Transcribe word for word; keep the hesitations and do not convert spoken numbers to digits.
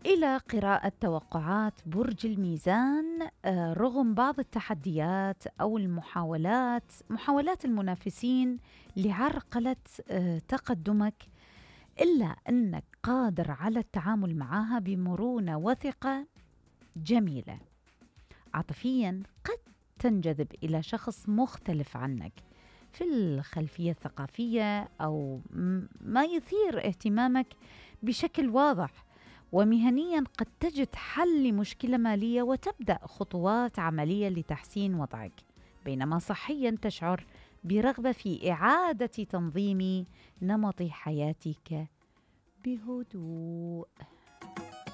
إلى قراءة توقعات برج الميزان. آه، رغم بعض التحديات أو المحاولات محاولات المنافسين لعرقلة آه، تقدمك، إلا أنك قادر على التعامل معها بمرونة وثقة جميلة. عاطفيا قد تنجذب إلى شخص مختلف عنك في الخلفية الثقافية أو م- ما يثير اهتمامك بشكل واضح. ومهنيا قد تجد حل لمشكلة مالية وتبدأ خطوات عملية لتحسين وضعك، بينما صحيا تشعر برغبة في إعادة تنظيم نمط حياتك بهدوء.